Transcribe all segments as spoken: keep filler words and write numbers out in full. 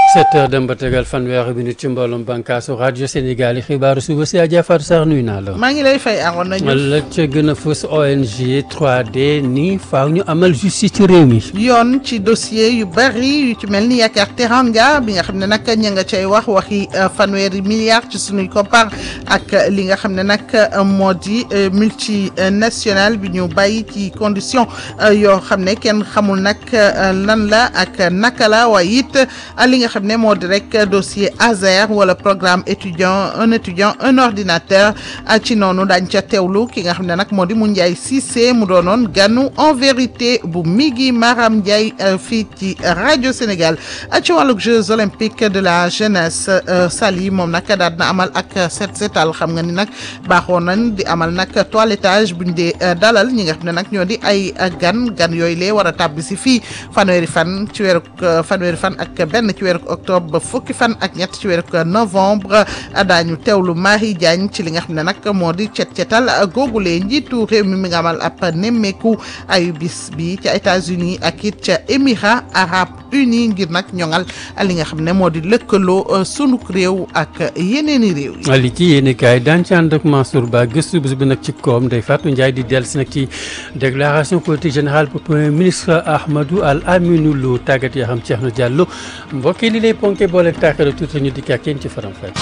sept heures dem ba tegal fanweeri minute ci mbooloom bànkaasu rajo Sénégal yi xibaaru suba si Adja Fatou Sarr nuyu naa la. maa ngi lay fay amoon nañu. la ca gën a fës O N G trois D nii faaw ñu amal justice ci réew mi. yoon ci dossier yu bari yu ci mel ni Yaakaar Teranga bi nga xam ne nag ña nga cay wax waxi fanweeri milliards ci sunuy koppar ak li nga xam ne nag moo di multinational bi ñu bàyyi ci condition yoo xam ne kenn xamul nag lan la ak naka la waaye it li nga xam ne moo di rek dossier Azer wala programme étudiant un étudiant un ordinateur ci noonu daañ ca teewlu ki nga xam ne nag moo di Moundiaye Cissé mu doonoon ganu en vérité bu Migui Maram Ndiaye fii ci rajo Sénégal ci wàllug Jeux olympiques de la jeunesse Sali moom nag daal na amal ak set setal xam nga ni nag baaxoon nañ di amal nag toilettage buñ dee dalal ñi nga xam ne nag ñoo di ay gan gan yooyu lee war a tàbbi si fii fanweeri fan ci weeru fanweeri fan ak benn ci weeru octobre ba fukki fan ak ñett ci weeru novembre daañu teewlu Marie Diagne ci li nga xam ne nag moo di cet cetal googulee njiitu réew mi mi nga amal ab nemmeeku ayu bis bi ca États-Unis ak it ca Émirats arabes unis ngir nag ñoŋal li nga xam ne moo di lëkkaloo sunu réew ak yeneeni réew yi. li ci yéen kaay daan ci ànd ak Mansour Ba gëstu bés bi nag ci koom Ndeye Fatou Ndiaye di dellusi nag ci déclaration politique générale pour premier ministre Ahmadou Al Aminou Lo tàggat yaa xam Cheikhna Diallo mbokk yi li lay ponké boole tàkkale tuuti ñu dikk ak yéen ci faram fàcce.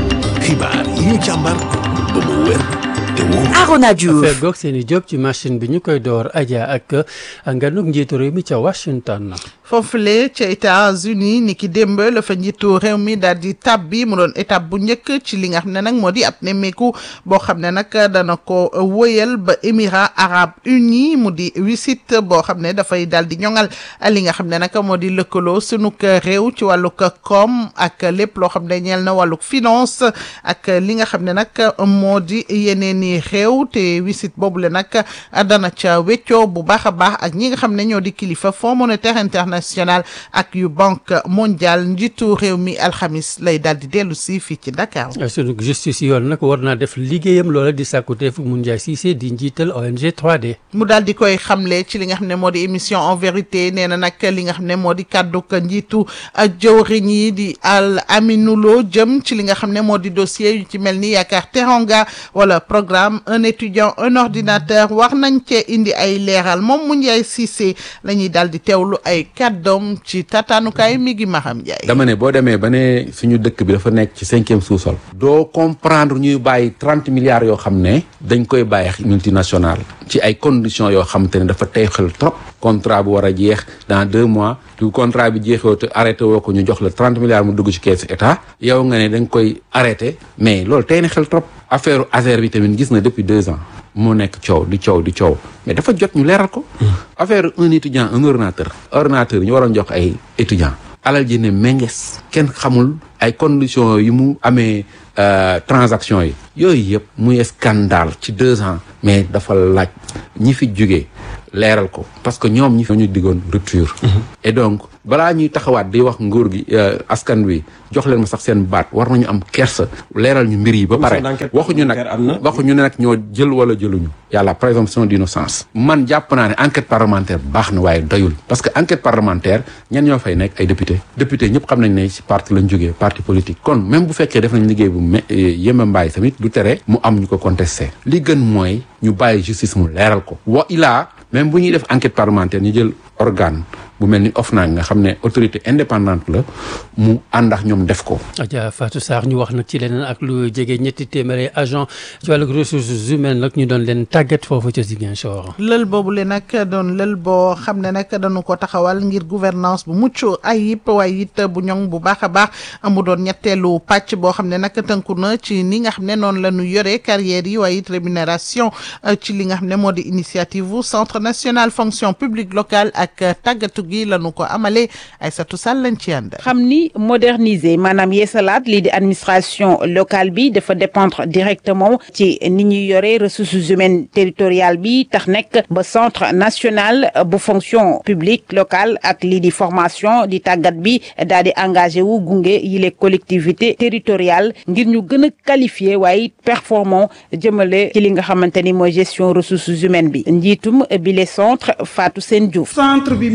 xibaar yi ñu càmbar ba mu wér te wóor. Arona Diouf affaire goog seen i job ci machine bi ñu koy door Adja ak nganug njiitu réew mi ca Washington. foofule ca États-Unis ni ki démb la fa njiitu réew mi daal di tàbbi mu doon étape bu njëkk ci li nga xam ne nag moo di ab nemmeeku boo xam ne nag dana ko wëyal ba Émirats arabes unis mu di visite boo xam ne dafay daal di ñoŋal li nga xam ne nag moo di lëkkaloo sunug réew ci wàllug koom ak lépp loo xam ne ñeel na wàllug finance ak li nga xam ne nag moo di yeneen i réew te visite boobule nag dana ca weccoo bu baax a baax ak ñi nga xam ne ñoo di kilifa Fonds monétaire international national ak yu banque mondiale njiitu réew mi alxamis lay daal di dellu si fii ci Dakar. sunu justice yoon nag war naa def liggéeyam loola di sàkkuteef Moundiaye Cissé di njiital O N G trois D. mu daal di koy xamle ci li nga xam ne moo di émission en vérité nee na nag li nga xam ne moo di kàddu njiitu jëwriñ yi di Al Aminou Lo jëm ci li nga xam ne moo di dossier yu ci mel ni Yaakaar Teranga wala programme un étudiant un ordinateur war nañ cee indi ay leeral moom Moundiaye Cissé la ñuy daal di teewlu ay doom ci tataanukaay mi ngi Maham Ndiaye. dama ne boo demee ba ne suñu dëkk bi dafa nekk ci cinquième sous-sol. doo comprendre ñuy bàyyi trente milliards yoo xam ne dañ koy bàyyi multinationale ci ay conditions yoo xam te ne dafa tey xel trop. contrat bu war a jeex dans deux mois du contrat bi jeexoo te arrêté woo ko ñu jox la trente milliards mu dugg ci caisse état yow nga ne da nga koy arrêté mais loolu tey na xel trop. affaire Azer bi tamit gis na depuis deux ans. moo nekk coow di coow di coow mais dafa jot ñu leeral ko. affaire un étudiant un ordinateur. ordinateur ñu waroon jox ay étudiants. alal ji ne menges kenn xamul ay conditions yu mu amee transaction yi. yooyu yëpp muy scandale ci deux ans. mais dafa laaj ñi fi jógee leeral ko parce que ñoom ñi fi ñu diggoon rupture. et donc balaa ñuy taxawaat di wax nguur gi askan wi jox leen ma sax seen baat war nañu am kersa leeral ñu mbir yi ba pare waxuñu nag waxuñu ne nag ñoo jël wala jëluñu yàlla présomption d'innocence man jàpp naa ne enquête parlementaire baax na waaye doyul parce que enquête parlementaire ñan ñoo fay nekk ay député député ñëpp xam nañ ne ci parti lañ jógee parti politique kon même bu fekkee def nañ liggéey bu me yéma mbaay tamit du tere mu am ñu ko contesté li gën mooy ñu bàyyi justice mu leeral ko wa ilaa même bu ñuy def enquête parlementaire ñu jël organe bu mel ni OFNAC nga xam ne autorité indépendante la mu ànd ak ñoom def ko. Adja Fatou Sarr ñu wax nag ci leneen ak lu jege ñetti téeméeri agent ci wàllu ressources humaines nag ñu doon leen tàggat foofu ca Ziguinchor. lël boobu le nag doon lël boo xam ne nag dañu ko taxawal ngir gouvernance bu mucc ayib waaye it bu ñoŋ bu baax a baax mu doon ñetteelu pàcc boo xam ne nag tënku na ci ni nga xam ne noonu la ñu yore carrière yi waaye it rémunération ci li nga xam ne moo di initiative centre national fonction publique locale ak tàggatu gi lañu ko amalee Aïssatou Sall lañ ci ànd. xam ni moderniser maanaam yeesalaat lii di administration locale bi dafa dépendre directement ci ni ñuy yore ressources humaines territoriales bi tax nekk ba centre national bu fonction publique locale ak lii di formation di tàggat bi daal di engagé wu gunge yile collectivité territoriale ngir ñu gën a qualifié waaye performant jëmale ci li nga xamante ni mooy gestion ressources humaines bi njiitum bile centre Fatou Sène Diouf. centre bi mi ngi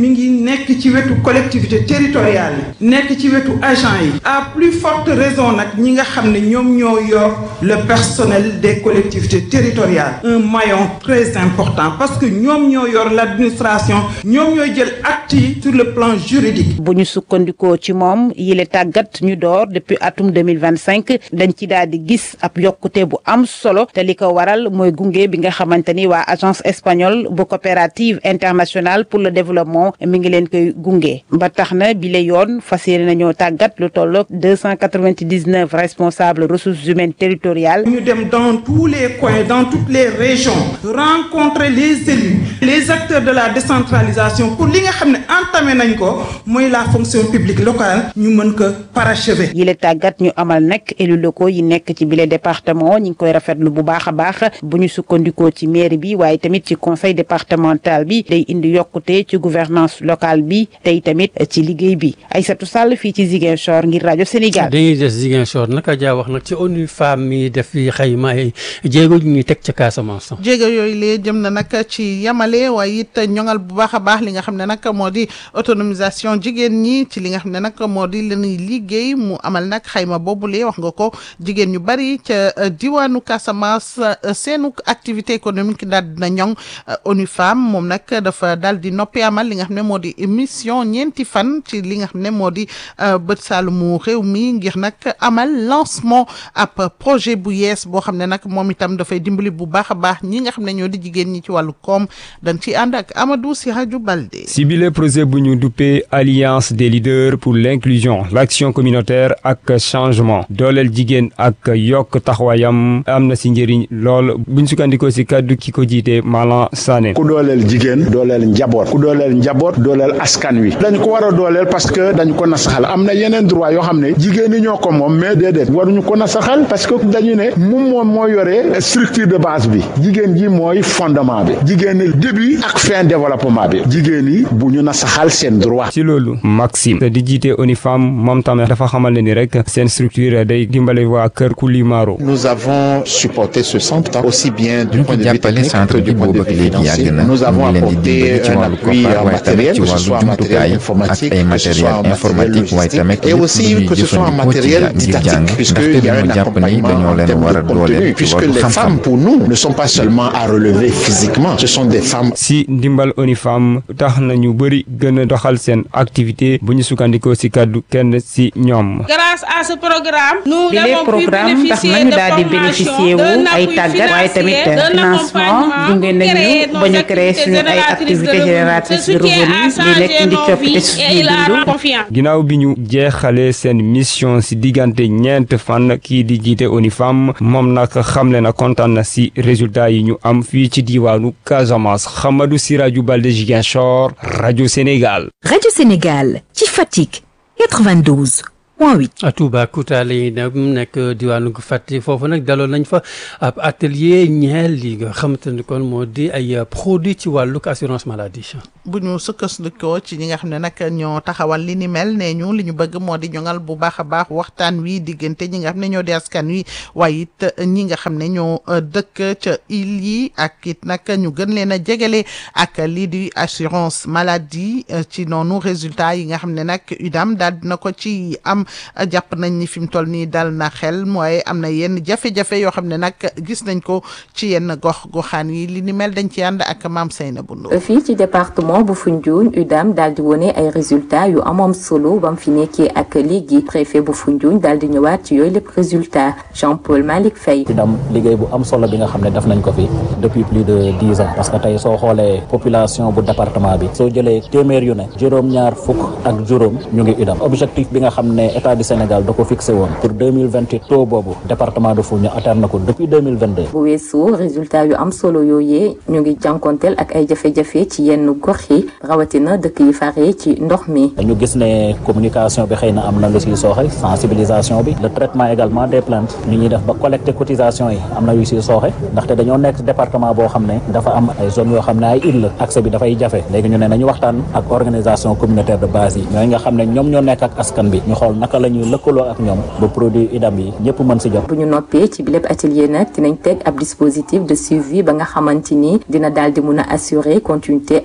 nekk ci wetu collectivité territoriale yi nekk ci wetu agent yi à plus forte raison nag ñi nga xam ne ñoom ñoo yor le personnel des collectivités territoriales un maillon très important parce que ñoom ñoo yor l'administration ñoom ñooy jël acte yi sur le plan juridique. bu ñu sukkandikoo ci moom yile tàggat ñu door depuis atum deux mille vingt cinq dañ ci daal di gis ab yokkute bu am solo te li ko waral mooy gunge bi nga xamante ni waa agence espagnole bu coopérative internationale pour le développement mi ngi leen koy gunge ba tax na bile yoon fas yéene nañoo tàggat lu tolloog deux cent quatre-vingt-dix-neuf responsables ressources humaines territoriales. ñu dem dans tous les coins dans toutes les régions rencontrer les élus les acteurs de la décentralisation pour li nga xam ne entamé nañ ko mooy la fonction publique locale ñu mën ko parachever. yile tàggat ñu amal nag élus locaux yi nekk ci bile département ñu ngi koy rafetlu bu baax a baax bu ñu sukkandikoo ci mairie bi waaye tamit ci conseil départemental bi day indi yokkute ci gouvernance locale bi tey tamit ci liggéey bi Aïssatou Sall fii ci Ziguinchor ngir rajo Sénégal. dañuy des Ziguinchor nag Adja wax nag ci ONU Femmes mi def fi xayma ay jéego ñu ñuy teg ca Casamance. jéego yooyu lee jëm na nag ci yamale waaye it ñoŋal bu baax a baax li nga xam ne nag moo di autonomisation jigéen ñi ci li nga xam ne nag moo di li ñuy liggéey mu amal nag xayma boobule wax nga ko jigéen ñu bari ca diwaanu Casamance seenu activité économique daal dina ñoŋ ONU Femmes moom nag dafa daal di noppi amal li nga xam ne moo di émission ñeenti fan ci li nga xam ne moo di bët saalumu réew mi ngir nag amal lancement ab projet bu yees boo xam ne nag moom itam dafay dimbali bu baax a baax ñi nga xam ne ñoo di jigéen ñi ci wàllu koom dañ ci ànd ak Amadou Sirajou Baldé. si bile projet bu ñu duppee alliance des leaders pour l'inclusion l'action communautaire ak changement dooleel jigéen ak yokk taxawaayam am na si njëriñ lool buñ sukkandikoo si kaddu ki ko jiite Malang Sané. ku dooleel jigéen dooleel njaboot ku dooleel njaboot dooleel askan wi dañu ko war a dooleel parce que dañu ko nasaxal am na yeneen droit yoo xam ne jigéen ñi ñoo ko moom mais déedéet waruñu ko nasaxal parce que dañu ne moom moom moo yore structure de base bi jigéen ji mooy fondement bi jigéen ñi début ak fin développement bi jigéen ñi bu ñu nasaxal seen droit. ci loolu Maxime te di jiite ONU Femmes moom tamit dafa xamal ne ni rek seen structure day dimbale waa Kër Koulimaro. nous avons supporté ce centre aussi bien du point de vue technique que du point de vue financier. nous avons apporté un appui matériel que ce soit en matériel informatique que ce soit en matériel logistique et aussi que ce soit en matériel didactique puisqu'il y a un accompagnement en termes de contenu puisque les femmes pour nous ne sont pas seulement à relever physiquement ce sont des femmes. si ndimbal ONU Femmes tax na ñu bëri gën a doxal seen activité bu ñu sukkandikoo si kaddu kenn si ñoom. grâce à ce programme. nous bile programme tax nañu daal di bénéficier wu ay tàggat waaye tamit financement gunge nañu ba ñu créé suñu ay activités génératrices de revenus li nekk indi coppite suñu dund. ginnaaw bi ñu jeexalee seen mission si diggante ñeent fan kii di jiite ONU Femmes moom nag xamle na kontaan na si résultat yi ñu am fii ci diwaanu Casamance Hamadou Sirajou Baldé Ziguinchor rajo Sénégal. rajo Sénégal ci Fatick quatre-vingt-douze point huit. Toubacouta lay nekk diwaanu Fatick foofu nag daloon nañ fa ab atelier ñeel li nga xamante ni kon moo di ay produits ci wàllu assurance maladie. bu ñu sukkandikoo ci ñi nga xam ne nag ñoo taxawal li ni mel nee ñu li ñu bëgg moo di ñoŋal bu baax a baax waxtaan wi diggante ñi nga xam ne ñoo di askan wi waaye it ñi nga xam ne ñoo dëkk ca île yi ak it nag ñu gën leen a jegele ak lii di assurance maladie ci noonu résultat yi nga xam ne nag U D A M daal dina ko ci am jàpp nañ ni fi mu toll nii dal na xel mooy am na yenn jafe-jafe yoo xam ne nag gis nañ ko ci yenn gox goxaan yi li ni mel dañ ci ànd ak Mame Seynabou Ndour. fii ci département bu Foundiougne U D A M daal di wone ay résultats yu amoon solo ba mu fi nekkee ak léegi préfet bu Foundiougne daal di ñëwaat ci yooyu lépp résultats Jean-Paul Malick Faye. U D A M liggéey bu am solo bi nga xam ne def nañ ko fi depuis plus de dix ans parce que tey soo xoolee population bu département bi soo jëlee téeméer yu ne juróom-ñaar fukk ak juróom ñu ngi U D A M objectif bi nga xam ne état du Sénégal da ko fixé woon pour deux mille vingt-huit taux boobu département de Foundiougne atteindre na ko depuis deux mille vingt-deux. bu weesoo résultat yu am solo yooyee ñu ngi jànkonteel ak ay jafe-jafe ci yenn gox yi rawatina dëkk yi fare ci ndox mi. ñu gis ne communication bi xëy na am na lu siy sooxe sensibilisation bi le traitement également des plaintes ni ñuy def ba collecter cotisation yi am na yu siy sooxe ndaxte dañoo nekk département boo xam ne dafa am ay zones yoo xam ne ay îles accès bi dafay jafe léegi ñu ne nañu waxtaan ak organisation communautaire de base yi ñooy nga xam ne ñoom ñoo nekk ak askan bi ñu xool naka la ñuy lëkkaloo ak ñoom ba produit U D A M yi ñëpp mën si jot. bu ñu noppee ci biléb atelier nag dinañ teg ab dispositif de suivi ba nga xamante ni dina daal di mun a assurer continuité action yi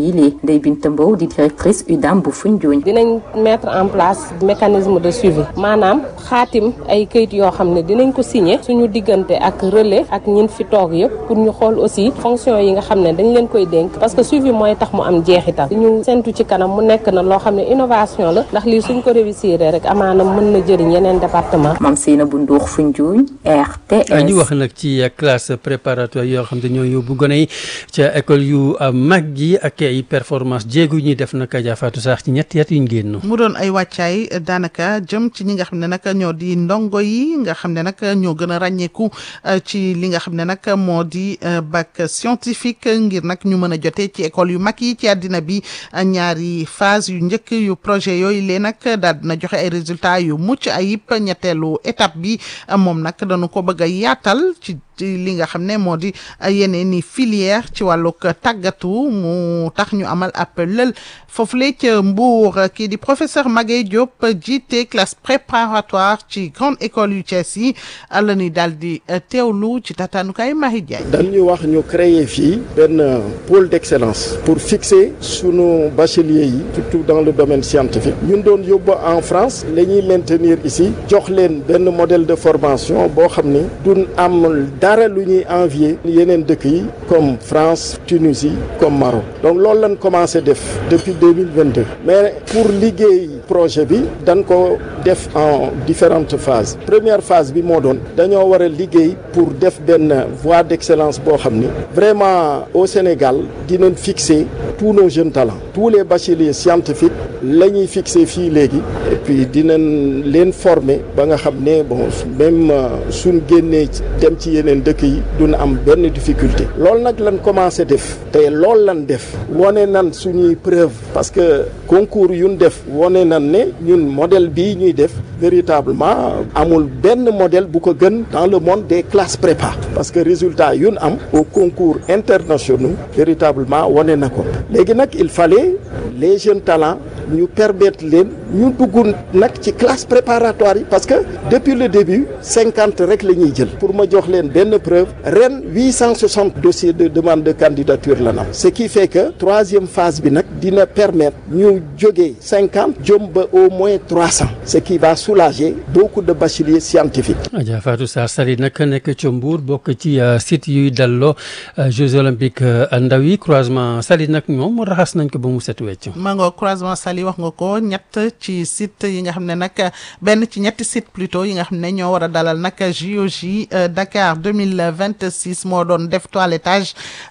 yi lee Ndeye Binta Mbow di directrice U D A M bu Foundiougne. dinañ mettre en place mécanisme de suivi maanaam xaatim ay kayit yoo xam ne dinañ ko signer suñu diggante ak relais ak ñin fi toog yëpp pour ñu xool aussi fonction yi nga xam ne dañ leen koy dénk parce que suivi mooy tax mu am jeexital ñu sentu ci kanam mu nekk na loo xam ne innovation la ndax lii suñ ko réussir rek amaana mën na jëriñ yeneen département. Mame Seynabou Ndour Foundiougne R T S. ñu wax nag ci classe préparatoire yoo xam ne ñoo yóbbu gone yi ca école yu mag yi ak ay performance jéegu ñuy def nag Adja Fatou Sarr ci ñetti at yuñ génn. mu doon ay wàccaay daanaka jëm ci ñi nga xam ne nag ñoo di ndongo yi nga xam ne nag ñoo gën a ràññeeku ci li nga xam ne nag moo di bac scientifique ngir nag ñu mën a jotee ci école yu mag yi ci àddina bi ñaari phase yu njëkk yu projet yooyu lee nag daal dina joxe ay résultats yu mucc ayib ñetteelu étape bi moom nag dañu ko bëgg a yaatal ci li nga xam ne moo di yeneen i filière ci wàllug tàggatu mu tax ñu amal appel foofu la ca Mbour kii di professeur Maguette Diop jiite classe préparatoire ci grande école yu Thiès yi la ñuy daal di teewlu ci tataanukaay Mahi Diagne. dañuy wax ñu créer fii benn pôle d'excellence pour fixer sunu bacheliers yi surtout dans le domaine scientifique ñun doon yóbbu en France la ñuy maintenir ici jox leen benn modèle de formation boo xam ni duñ am dara lu ñuy envier yeneen dëkk yi comme France Tunisie comme Maroc donc loolu lañ commencé def depuis deux mille vingt-deux mais pour liggéey projet bi dañ ko def en différentes phases première phase bi moo doon dañoo war a liggéey pour def benn voie d'excellence boo xam ni vraiment au Sénégal dinañ fixer tous nos jeunes talents tous les bacheliers scientifiques la ñuy fixer fii léegi et puis dinañ leen former ba nga xam ne bon même suñ génnee dem ci yeneen dëkk yi duna am benn difficulté loolu nag lañ commencé def te loolu lañ def wone nan suñuy preuve parce que concours yuñ def wone nan ne ñun modèle bii ñuy def véritablement amul benn modèle bu ko gën dans le monde des classes prépa parce que résultat yuñ am au concours internationaux véritablement wone na ko léegi nag il fallait les jeunes talents ñu permettre leen ñu dugg nag ci classe préparatoire yi parce que depuis le début cinquante rek la ñuy jël pour ma jox leen benn preuve ren huit cent soixante dossiers de demande de candidature la nam ce qui fait que troisième phase bi nag dina permettre ñu jógee cinquante jëm ba au moins trois cents ce qui va soulager beaucoup de bacheliers scientifiques. Adja Fatou Sarr Sali nag nekk ca Mbour bokk ci site yuy dalloo Jeux olympiques ndaw yi croisement Sali nag moom raxas nañ ko ba mu set wecc. mango croisement Sali wax nga ko ñett ci site yi nga xam ne nag benn ci ñetti site plutôt yi nga xam ne ñoo war a dalal nag J O J Dakar deux mille vingt-six moo doon def toilettage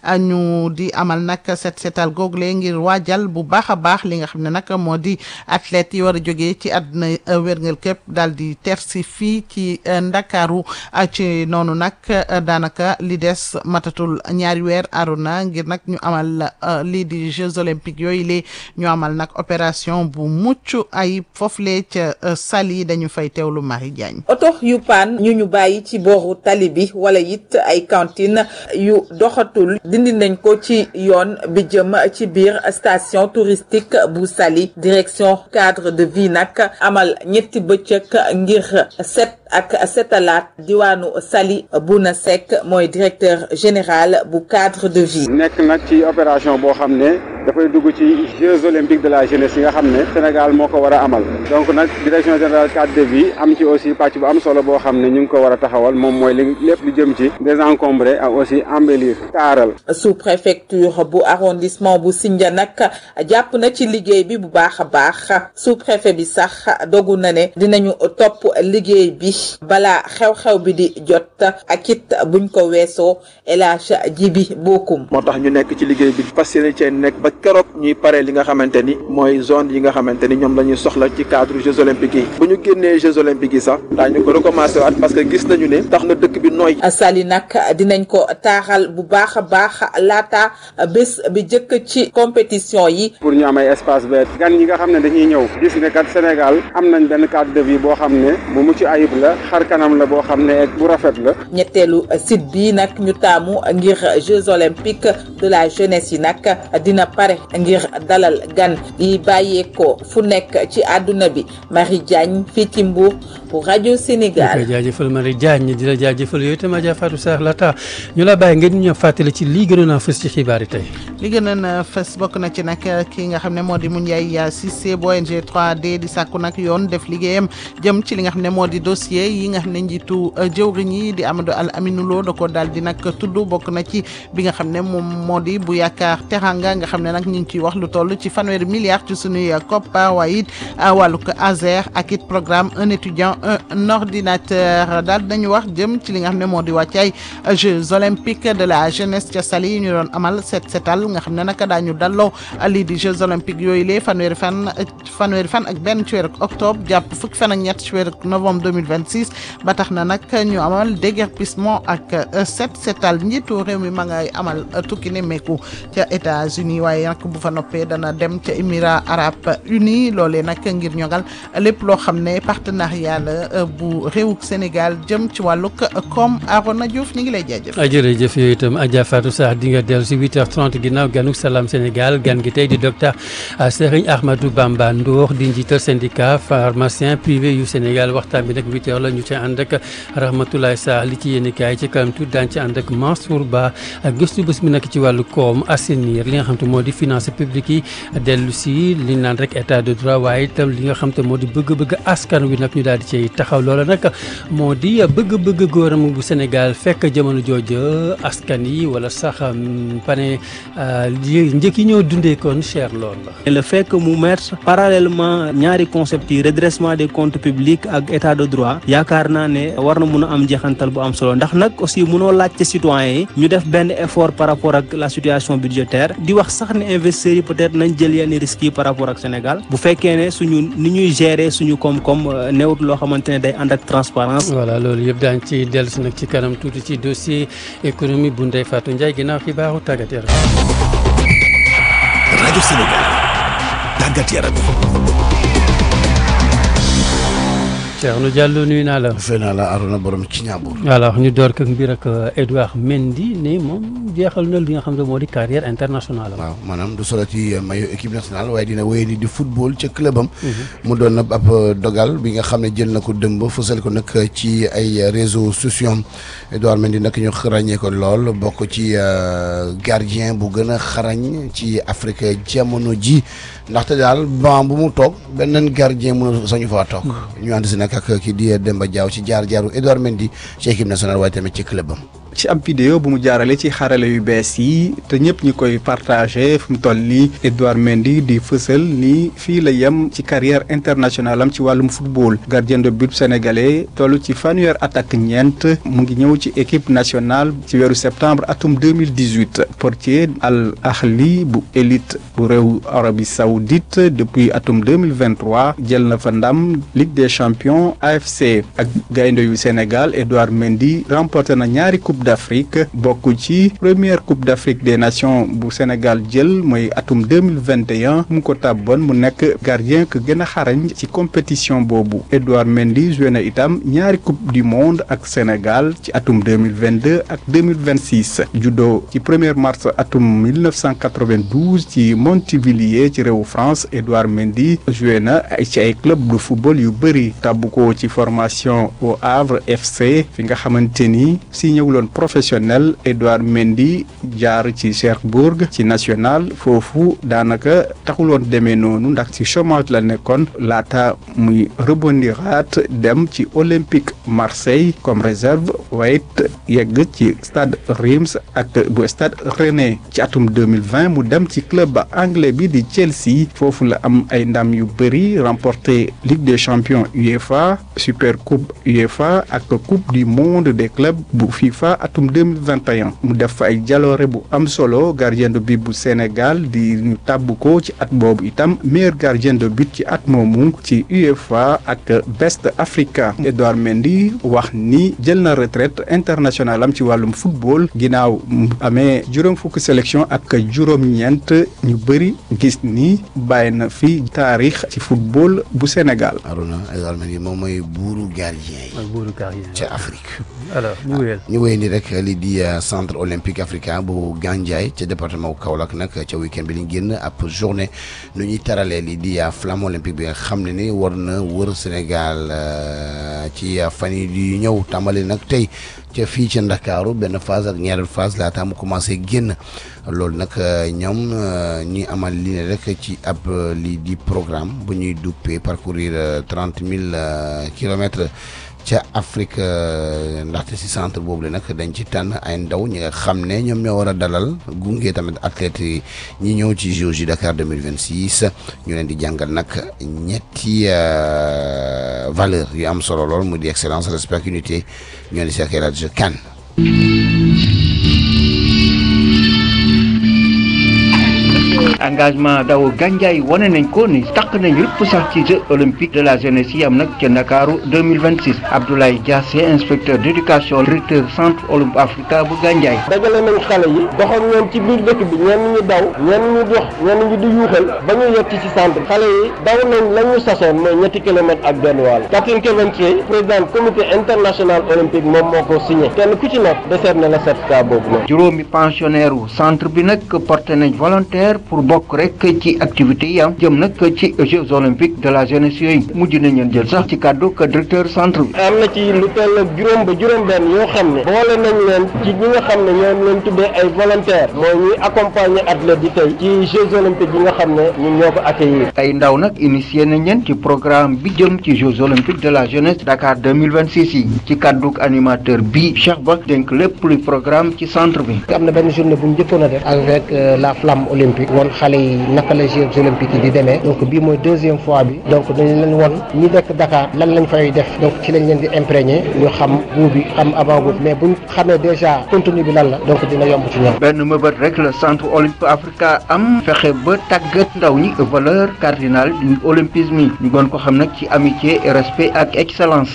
ñu di amal nag set setal google ngir waajal bu baax a baax li nga xam ne nag moo di athlètes yi war a jógee ci àdduna wérngal képp daal di ter si fii ci Ndakaaru ci noonu nag daanaka li des matatul ñaari weer aruna ngir nag ñu amal lii di Jeux olympiques yooyu lee ñu amal nag opération bu mucc ay foofule ca Saly dañu fay teewlu Marie Diagne. oto yu paan ñu ñu bàyyi ci booru tali bi wala it ay cantine yu doxatul dindi nañ ko ci yoon bi jëm ci biir station touristique bu Saly direction cadre de vie nag amal ñetti bëccëg ngir set ak setalaat diwaanu Saly Bouna Seck mooy directeur général bu cadre de vie. nekk nag ci opération boo xam ne dafay dugg ci Jeux olympiques de la jeunesse yi nga xam ne Sénégal moo ko war a amal donc nag direction générale cadre de vie am ci aussi pàcc bu am solo boo xam ne ñu ngi ko war a taxawal moom mooy li lépp lu jëm ci désencombrer ak aussi embellir taaral. sous préfecture bu arrondissement bu Sindia nag jàpp na ci liggéey bi bu baax a baax sous préfet bi sax dogu na ne dinañu topp liggéey bi balaa xew-xew bi di jot ak it buñ ko weesoo El Hadj Djibi Bokum. moo tax ñu nekk ci liggéey bi fas yéene cee nekk ba keroog ñuy pare li nga xamante ni mooy zone yi nga xamante ni ñoom la ñuy soxla ci cadre Jeux olympiques yi bu ñu génnee Jeux olympiques yi sax daañu ko recommencer waat parce que gis nañu ne tax na dëkk bi nooy. Saly nag dinañ ko taaxal bu baax a baax laata bés bi jëkk ci compétition yi. pour ñu am ay espace vert gan ñi nga xam ne dañuy ñëw gis ne kat Sénégal am nañ benn cadre de vie boo xam ne bu mucc ayib la xar kanam la boo xam ne bu rafet la. ñetteelu site bi nag ñu taamu ngir Jeux olympiques de la jeunesse yi nag dina pare pare ngir dalal gan yi bàyyeekoo fu nekk ci àdduna bi. Marie Diagne fii ci Mbour pour rajo Sénégal. di la jaajëfal Marie Diagne di la jaajëfal yooyu itam Adja Fatou Sarr laata ñu la bàyyi ngeen ñëw fàttali ci lii gënoon a fës ci xibaar yi tey. li gënoon a fës bokk na ci nag ki nga xam ne moo di Moundiaye Cissé bu O N G trois D di sàkku nag yoon def liggéeyam jëm ci li nga xam ne moo di dossier yi nga xam ne njiitu jëwriñ yi di Amadou Al Aminou Lo da ko daal di nag tudd bokk na ci bi nga xam ne moom moo di bu yaakaar teranga nga xam ne nag ñu ngi ciy wax lu toll ci fanweeri milliards ci sunuy koppar waaye it wàllu ko Azer ak it programme un étudiant un ordinateur daal dañu wax jëm ci li nga xam ne moo di wàccaay Jeux olympiques de la jeunesse ca Saly ñu doon amal set setal nga xam ne nag daañu dalloo lii di Jeux olympiques yooyu lee fanweeri fan fanweeri fan ak benn ci weeru octobre jàpp fukki fan ak ñett ci weeru novembre deux mille vingt six ba tax na nag ñu amal déguerpissement ak set setal njiitu réew mi ma ngay amal tukki ne meeku ca États-Unis waaye nag bu fa noppee dana dem ca Émirats arabes unis loolee nag ngir ñogal lépp loo xam ne partenariat la bu réewuk Sénégal jëm ci wàllug koom Arona Diouf ñu ngi lay jaajëf. jërëjëf yooyu itam Adja Fatou Sarr di nga dellu si huit heures trente ginnaaw ganuk Salam Sénégal gan gi tey di docteur Serigne Ahmadou Bamba Ndour di njiital syndicat pharmacien privé yu Sénégal waxtaan bi nag huit heures la ñu ci ànd ak Rahmatoulaye Sarr li ci yéen kaay ci kanam tuuti daan ci ànd ak Mansour Ba ak gëstu bés bi nag ci wàllu koom assainir li nga xam te moo di finance publique yi dellu si li naan rek état de droit waaye itam li nga xam te moo di bëgg-bëgg askan wi nag ñu daal di ciy taxaw loola nag moo di bëgg-bëgg gouvernement bu Sénégal fekk jamono jooju askan yi wala sax pane njëkk yi ñoo dundee kon cher lool la. le fait que mu mettre parallèlement ñaari concept yi redressement des comptes publics ak état de droit yaakaar naa ne war na mun a am jeexantal bu am solo ndax nag aussi munoo laajte citoyens yi ñu def benn effort par rapport ak la situation budgétaire di wax sax ne investisseurs yi peut-être nañ jël yenn risques yi par rapport ak Sénégal bu fekkee ne suñu ni ñuy gérer suñu koom-koom newut loo xamante ne day ànd ak transparence voilà loolu yëpp daañ ci dellu si nag ci kanam tuuti ci dossier économie bu Ndeye Fatou Ndiaye ginnaaw xibaaru tàggat yaram. rajo Sénégal tàggat yaram. Thierno Diallo nuyu naa la. fay naa la Arona borom ci ñaambur. alors ñu door ak mbir ak Edouard Mendy ne moom jeexal na li nga xam ne moo di carrière internationale am. waaw maanaam du solo ci maillot équipe nationale waaye dina wéy di football ca club am. mu doon ab dogal bi nga xam ne jël na ko dëmb fësal ko nag ci ay réseaux sociaux Edouard Mendy nag ñu ràññee ko lool bokk ci gardien bu gën a xarañ ci Afrique jamono ji ndaxte daal ban bu mu toog beneen gardien mënu sañu faa toog. ñu ànd si nag ak kii di Demba Diaw ci jaar jaaru Edouard Mendy ci équipe nationale waaye tamit ci club am. ci ab vidéo bu mu jaarale ci xarale yu bees yi te ñëpp ñi koy partagé fu mu toll nii Edouard Mendy di fësal ni fii la yem ci carrière internationale am ci wàllum football gardien de but sénégalais toll ci fanweer at ak ñeent mu ngi ñëw ci équipe nationale ci weeru septembre atum deux mille dix-huit portier Al Ahli bu élite bu réew Arabie Saoudite depuis atum deux mille vingt-trois jël na fa ndam Ligue des champions A F C ak gaynde yu Sénégal Edouard Mendy remporté na ñaari coupe d'Afrique bokk ci première coupe d'Afrique des nations bu Sénégal jël mooy atum deux mille vingt et un mu ko tàbboon mu nekk gardien que gën a xarañ ci compétition boobu Edouard Mendy joué na itam ñaari coupe du monde ak Sénégal ci atum deux mille vingt-deux ak deux mille vingt-six judo ci premier mars atum mille neuf cent quatre-vingt-douze ci Montevilliers ci réewu France Edouard Mendy joué na ay ci ay club de football yu bëri tàbbu ko ci formation au Havre F C fi nga xamante ni si ñëwuloon professionnel Edouard Mendy jaar ci Cherbourg ci national foofu daanaka taxuloon demee noonu ndax ci chômage la nekkoon laata muy rebondiraat dem ci Olympique Marseille comme réserve waaye yegg ci stade Reims ak bu stade Rennais ci atum deux mille vingt mu dem ci club anglais bi di Chelsea foofu la am ay ndam yu bëri remporté Ligue des champions UEFA Super Coupe UEFA ak Coupe du monde des clubs bu FIFA atum deux mille vingt et un mu def fa ay jaloore bu am solo gardien de but bu Sénégal di ñu tàbb ko ci at boobu itam meilleur gardien de but ci at moomu ci UEFA ak Best Africa Edouard Mendy wax ni jël na retraite internationale am ci wàllum football ginnaaw mu amee juróom fukki sélection ak juróom-ñeent ñu bëri gis ni bàyyi na fi taarix ci football bu Sénégal. Arona Edouard Mendy moom mooy buuru gardien yi. buuru gardien ci Afrique. alors ñu wéyal ñu wéyal ni rek rek lii di centre olympique africain bu Gandiaye ca département bu Kaolack nag ca week-end bi liñ génn ab journée nu ñuy taralee lii di flamme olympique bi nga xam ne ni war na wër Sénégal ci fan yi di ñëw tàmbali nag tey ca fii ca Ndakaaru benn phase ak ñaareel phase laata mu commencé génn loolu nag ñoom ñi amal li ne rek ci ab lii di programme bu ñuy duppee parcourir trente mille kilomètres ca Afrique ndaxte si centre boobu la nag dañ ci tànn ay ndaw ñi nga xam ne ñoom ñoo war a dalal gunge tamit athlètes yi ñi ñëw ci J O J Dakar deux mille vingt-six ñu leen di jàngal nag ñetti valeur yu am solo lool mu di excellence respect unité ñoo di Cheikh El Hadj Kane. engagement daw Gandiaye wane nañ ko ni takk nañ lépp sax ci jeux olympiques de la jeunesse yi am nag ca Ndakaaru deux mille vingt-six Abdoulaye Diassé inspecteur d'éducation directeur centre olympique africa bu Gandiaye. dajale nañ xale yi dox ak ñoom ci biir dëkk bi ñenn ñi daw ñenn ñi dox ñenn ñi di yuuxal ba ñu yegg ci centre xale yi daw nañ la ñu sasoon mooy ñetti kilomètres ak benn wàll. Catherine Keventier président comité international olympique moom moo ko signé kenn ku ci nekk décerné la certificat boobu noonu. juróomi pensionnaire wu centre bi nag porté nañ volontaire pour bokk rek ci activité yi am jëm nag ci Jeux olympiques de la jeunesse yooyu mujj nañ leen jël sax ci kàddu que directeur centre bi. am na ci lu toll ak juróom ba juróom-benn yoo xam ne boole nañ leen ci ñi nga xam ne ñoom leen tuddee ay volontaires mooy ñuy accompagner athlètes yi tey ci Jeux olympiques yi nga xam ne ñun ñoo ko accueillir. ay ndaw nag initié nañ leen ci programme bi jëm ci Jeux olympiques de la jeunesse Dakar deux mille vingt-six yi ci kàddu animateur bi Cheikh Ba dénk lépp luy programme ci centre bi. am na benn journée bu ñu njëkkoon a def avec la flamme olympique woon xale yi naka la Jeux olympiques yi di demee donc bii mooy deuxième fois bi donc dañ leen won ñi nekk Dakar lan lañ fay def donc ci lañ leen di imprégné ñu xam goût bi xam avant goût mais buñ xamee déjà contenu bi lan la donc dina yomb ci ñoom. benn mëbët rek la centre olympique africa am fexe ba tàggat ndaw ñi valeur cardinale du olympisme yi ñu gën ko xam nag ci amitié respect ak excellence.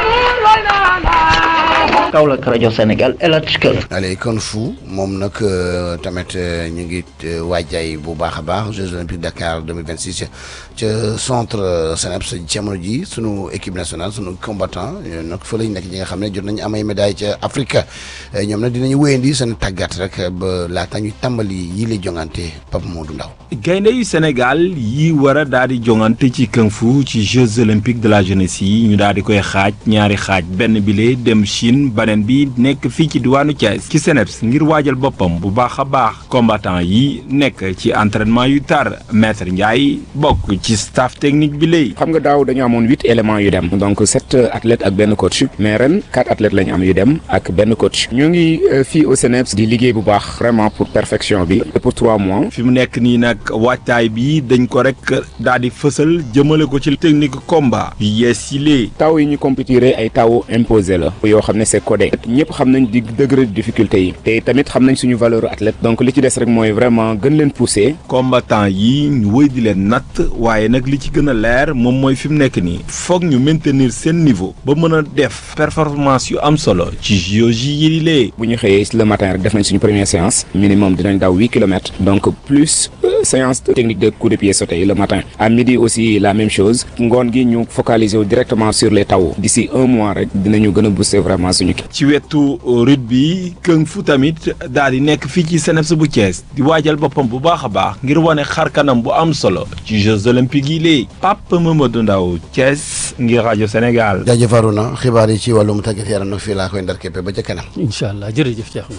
Kaolack rajo Sénégal El Hadj Kër. allez kon fu moom nag tamit ñu ngi waajay bu baax a baax Jeux olympiques Dakar deux mille vingt-six ca centre Seneps jamono ji sunu équipe nationale sunu combattant nag fa lañ nekk ñi nga xam ne jot nañu am ay médaille ca Afrique ñoom nag dinañu wéyandi seen tàggat rek ba laata ñuy tàmbali yi lay jongante Pape Modou Ndaw. gaynde yu Sénégal yi war a daal di jongante ci kung fu ci Jeux olympiques de la jeunesse yi ñu daal di koy xaaj ñaari xaaj benn bile dem Chine beneen bi nekk fii ci diwaanu Thiès ci Seneps ngir waajal boppam bu baax a baax combattant yi nekk ci entraînement yu tar maître Ndiaye bokk ci staff technique bi léegi. xam nga daaw dañu amoon huit éléments yu dem donc sept athlètes ak benn coach mais ren quatre athlètes la ñu am yu dem ak benn coach ñu ngi fii au Seneps di liggéey bu baax vraiment pour perfection bi pour trois mois. fi mu nekk nii nag waajtaay bi dañ ko rek daal di fësal jëmale ko ci technique combat yu yees yi lee. taw yi ñu compétiré ay taw imposé la yoo xam ne c'est codé ñëpp xam nañ di degré de difficulté yi te tamit xam nañ suñu valeur athlète donc li ci des rek mooy vraiment gën leen pousser. combattant yi ñu wëy di leen natt waaye nag li ci gën a leer moom mooy fi mu nekk nii foog ñu maintenir seen niveau ba mën a def performance yu am solo ci J O J yi lee. bu ñu xëyee le matin rek def nañ suñu première séance minimum dinañ daw huit kilomètres donc plus séance technique de coup de pied sauté le matin à midi aussi la même chose ngoon gi ñu focaliser wu directement sur les taw d'ici un mois rek dinañu gën a booster vraiment suñu kii. ci wetu rugby kung fu tamit daal di nekk fii ci Seneps bu Thiès di waajal boppam bu baax a baax ngir wane xar kanam bu am solo ci Jeux olympiques yi léegi Pape Mamadou Ndaw Thiès ngir rajo Sénégal. jaajëf Arouna xibaar yi ci wàllum tàggat yaram nag fii laa koy ndar képpe ba ca kanam. incha allah jërëjëf Cheikh.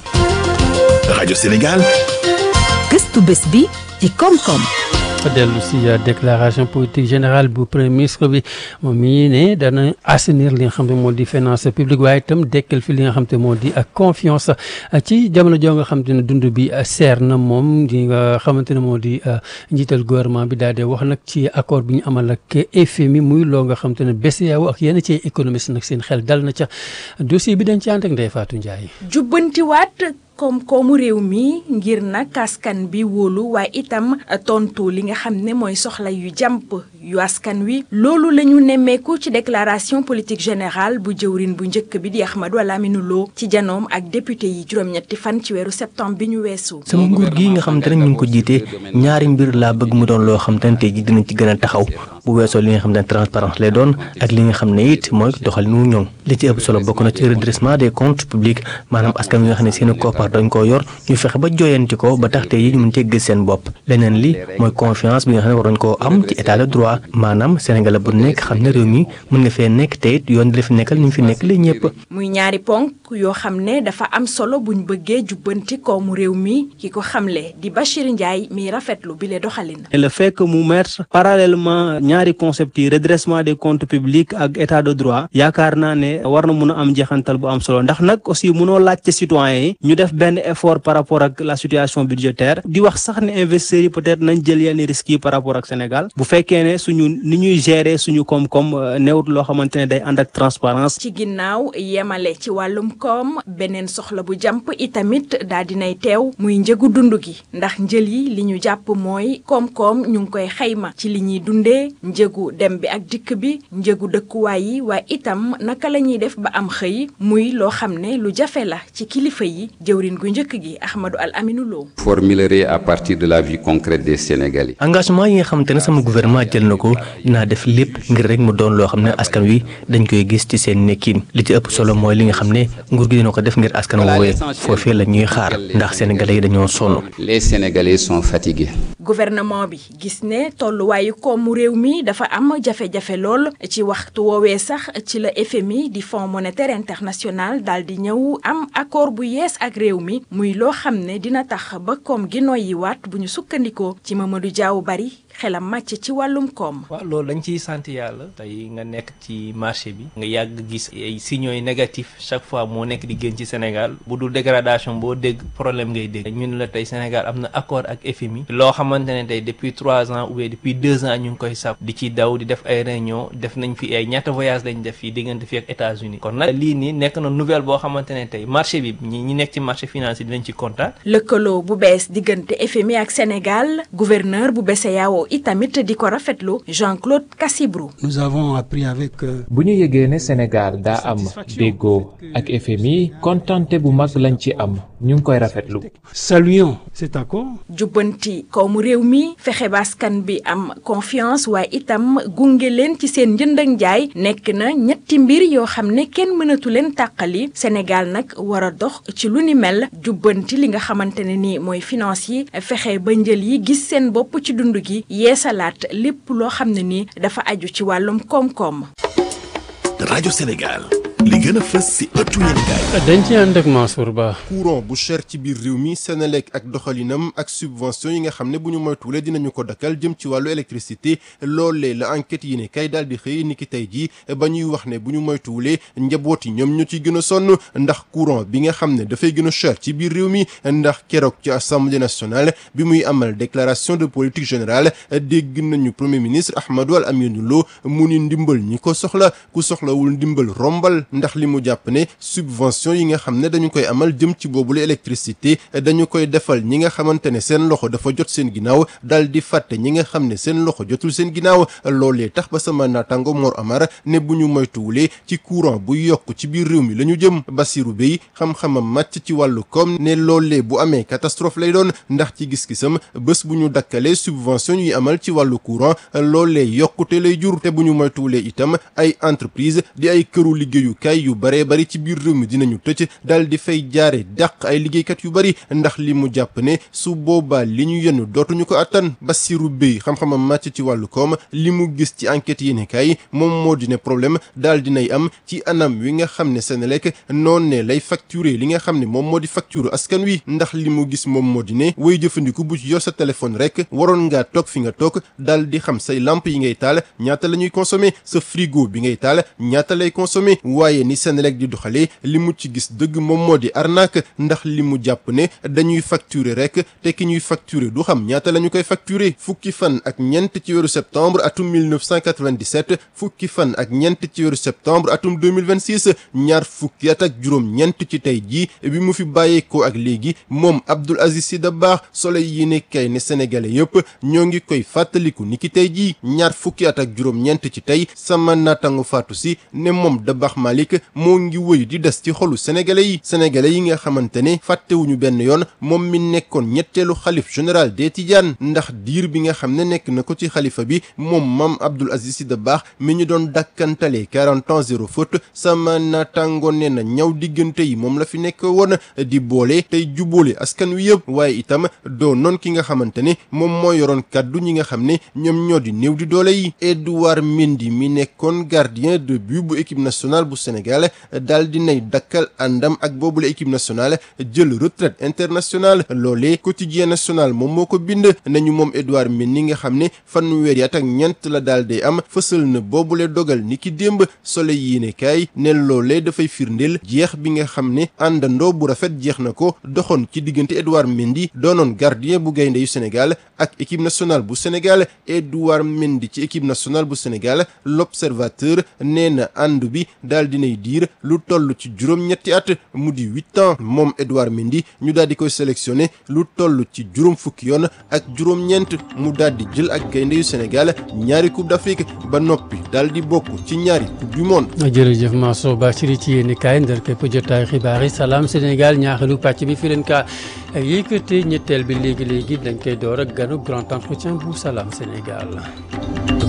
rajo Sénégal. gëstu bés bi ci koom-koom. dellu si déclaration politique générale bu premier ministre bi moom mii ne dana assainir li nga xam ne moo di finance publique waaye itam dekkal fi li nga xam te moo di confiance ci jamono joo nga xam te ne dund bi seer na moom di nga xamante ne moo di njiital gouvernement bi daal di wax nag ci accord bi ñu amal ak F M I muy loo nga xam te ne B C E A O ak yenn ci économiste nag seen xel dal na ca dossier bi dañ ci ànd ak Ndeye Fatou Ndiaye. jubbantiwaat koom-koomu réew mi ngir nag askan bi wóolu waaye itam tontu li nga xam ne mooy soxla yu jàmp yu askan wi loolu la ñu nemmeeku ci déclaration politique générale bu jëwrin bu njëkk bi di Ahmadou Lamine Lo ci janoom ak député yi juróom-ñetti fan ci weeru septembre bi ñu weesu. sama nguur gi nga xam te ne ñu ngi ko jiite ñaari mbir laa bëgg mu doon loo xam te ne tey ji dinañ ci gën a taxaw bu weesoo li nga xam ne transparence lay doon ak li nga xam ne it mooy doxalinu ñoom li ci ëpp solo bokk na ci redressement des comptes publics maanaam askan wi nga xam ne seen koppar dañ koo yor ñu fexe ba jooyanti ko ba tax tey yi ñu mën cee gis seen bopp leneen li mooy confiance bi nga xam ne war nañ koo am ci état de droit maanaam Sénégal bu nekk xam ne réew mi mën nga fee nekk te it yoon di la fi nekkal ni ñu fi nekk li ñëpp. muy ñaari ponk yoo xam ne dafa am solo buñ bëggee jubbanti koomu réew mi ki ko xamle di Bachir Ndiaye mi rafetlu bi le doxalin. le fait que mu mettre parallèlement ñaari concept yi redressement des comptes publics ak état de droit yaakaar naa ne war na mun a am jeexantal bu am solo ndax nag aussi munoo laajte citoyens yi ñu def benn effort par rapport ak la situation budgétaire di wax sax ne investisseurs yi peut-être nañ jël yenn risques yi par rapport ak Sénégal bu fekkee ne suñu ni ñuy gérer suñu koom-koom néewut loo xamante ne day ànd ak transparence ci ginnaaw yemale ci wàllum koom beneen soxla bu jàmp itamit daa dinay teew muy njëgu dund gi ndax njël yi li ñu jàpp mooy koom-koom ñu ngi koy xayma ci li ñuy dundee njëgu dem bi ak dikk bi njëgu dëkkuwaay yi waaye itam naka la ñuy def ba am xëy muy loo xam ne lu jafe la ci kilifa yi jëwrin gu njëkk gi Ahmadou Al Aminou Lo. formulerai à partir de la vie concrète des Sénégalais. engagement yi nga xamante ne sama gouvernement jël na ko dinaa def lépp ngir rek mu doon loo xam ne askan wi dañ koy gis ci seen nekkin li ci ëpp solo mooy li nga xam ne nguur gi dina ko def ngir askan woowee foofee la ñuy xaar ndax sénégalais yi dañoo sonn. les Sénégalais sont fatigués. gouvernement bi gis ne tolluwaayu koomu réew mi dafa am jafe-jafe lool ci waxtu woowee sax ci la F M I di Fonds monétaire international daal di ñëw am accord bu yees ak réew mi muy loo xam ne dina tax ba koom gi noyyiwaat bu ñu sukkandikoo ci Mamadou Diaw bari xelam màcc ci wàllum koom. waaw loolu dañ ciy sant yàlla tey nga nekk ci marché bi nga yàgg gis ay signaux yi négatifs chaque fois moo nekk di gën ci Sénégal bu dul dégradation boo dégg problème ngay dégg ñun la tey Sénégal am na accord ak F M I loo xamante ne tey depuis trois ans ou bien depuis deux ans ñu ngi koy sàpp di ci daw di def ay réunion def nañ fi ay ñaata voyage lañ def fii diggante fi ak États-Unis kon nag lii nii nekk na nouvelle boo xamante ne tey marché bi ñi ñi nekk ci marché financier dinañ ci kontaan. lëkkaloo bu bees diggante F M I ak Sénégal gouverneur bu B C E A O itamit di ko rafetlu Jean-Claude Cassibrou. nous avons appris avec. bu ñu yëgee ne Sénégal daa am déggoo ak F M I kontante bu mag lañ ci am ñu ngi koy rafetlu. saluons cet accord. jubbanti koomu réew mi fexe ba askan bi am confiance waaye itam gunge leen ci seen njënd ak njaay nekk na ñetti mbir yoo xam ne kenn mënatu leen tàqali Sénégal nag war a dox ci lu ni mel jubbanti li nga xamante ne ni mooy finance yi fexe ba njël yi gis seen bopp ci dund gi yeesalaat lépp loo xam ne ni dafa aju ci wàllum koom-koom. rajo Sénégal li gën a fës si ëttu yéenekaay. dañ ci ànd ak Mansour Ba. courant bu cher ci biir réew mi Senelec ak doxalinam ak subvention yi nga xam ne bu ñu moytuwulee dinañu ko dakkal jëm ci wàllu électricité loolee la enquête yéenekaay daal di xëy ni ki tey jii ba ñuy wax ne bu ñu moytuwulee njaboot yi ñoom ñoo ciy gën a sonn ndax courant bi nga xam ne dafay gën a cher ci biir réew mi ndax keroog ci assemblée nationale bi muy amal déclaration de politique générale dégg nañu premier ministre Ahmadou Al Aminou Lo mu ni ndimbal ñi ko soxla ku soxlawul ndimbal rombal. ndax li mu jàpp ne subvention yi nga xam ne dañu koy amal jëm ci boobule électricité dañu koy defal ñi nga xamante ne seen loxo dafa jot seen ginnaaw dal di fàtte ñi nga xam ne seen loxo jotul seen ginnaaw loolee tax ba sama naataango Mor Amar ne bu ñu moytuwulee ci courant bu yokk ci biir réew mi la ñu jëm Bassirou Bey xam-xamam màcc ci wàllu koom ne loolee bu amee catastrophe lay doon ndax ci gis-gisam bés bu ñu dakkalee subvention yi amal ci wàllu courant loolee yokkute lay jur te bu ñu moytuwulee itam ay entreprise di ay këru liggéeyu kay yu bare bari ci biir réew mi dinañu tëj dal di fay jaare dàq ay liggéeykat yu bari ndax li mu jàpp ne su boobaa li ñu yenn dootuñu ko attan Bassirou Bey xam-xamam màcc ci wàllu koom li mu gis ci enquête yéene kay moom moo di ne problème daal dinay am ci anam wi nga xam ne Senelec noonu ne lay facturer li nga xam ne moom moo di facture askan wi ndax li mu gis moom moo di ne way jëfandiku bu ci yor sa téléphone rek waroon ngaa toog fi nga toog daal di xam say lampe yi ngay taal ñaata la ñuy consommer sa frigo bi ngay taal ñaata lay consommer waaye ni Senelec di doxalee li mu ci gis dëgg moom moo di arnaque ndax li mu jàpp ne dañuy facturer rek te ki ñuy facturer du xam ñaata la ñu koy facturer fukki fan ak ñeent ci weeru septembre atum mille neuf cent quatre-vingt-dix-sept fukki fan ak ñeent ci weeru septembre atum deux mille vingt-six ñaar fukki at ak juróom ñeent ci tey jii bi mu fi bàyyeekoo ak léegi moom Abdoul Aziz Sy Dabakh Soleil yi ne kay ne sénégalais yëpp ñoo ngi koy fàttaliku ni ki tey jii ñaar fukki at ak juróom ñeent ci tey sama naataango Fatou Sy ne moom Dabakh Malick Malick moo ngi wëy di des ci xolu sénégalais yi sénégalais yi nga xamante ne fàttewuñu benn yoon moom mi nekkoon ñetteelu xalif général des Tidianes ndax diir bi nga xam ne nekk na ko ci xalifa bi moom Mame Abdoul Aziz Sy Dabakh mi ñu doon dàkkantalee quarante ans zéro faute sama naataangoon ne na ñaw diggante yi moom la fi nekk woon di boole tey jubboole askan wi yëpp waaye itam doo noon ki nga xamante ne moom moo yoroon kàddu ñi nga xam ne ñoom ñoo di néew di doole yi Edouard Mendy mi nekkoon gardien de but bu équipe nationale bu Sénégal daal di nay dakkal àndam ak boobule équipe nationale jël retraite internationale loolee quotidien national moom moo ko bind nañu moom Edouard Mendy nga xam ne fanweeri at ak ñeent la daal di am fësal na boobule dogal ni ki démb Soleil yéenekaay ne loolee dafay firndeel jeex bi nga xam ne àndandoo bu rafet jeex na ko doxoon ci diggante Edouard Mendy doonoon gardien bu gaynde yu Sénégal ak équipe nationale bu Sénégal Edouard Mendy ci équipe nationale bu Sénégal l'Observateur nee na ànd bi daal dinay diir lu toll ci juróom-ñetti at mu di huit ans moom Edouard Mendy ñu daal di koy sélectionné lu toll ci juróom fukki yoon ak juróom-ñeent mu daal di jël ak gaynde yu Sénégal ñaari coupe d'Afrique ba noppi daal di bokk ci ñaari coupe du monde. jërëjëf Mansour Ba ci ci yéen kaay ndar képp jotaay xibaar yi Salam Sénégal ñaareelu pàcc bi fi leen ka yëkkate ñetteel bi léegi léegi dañ koy door ak ganu grand entretien bu Salam Sénégal.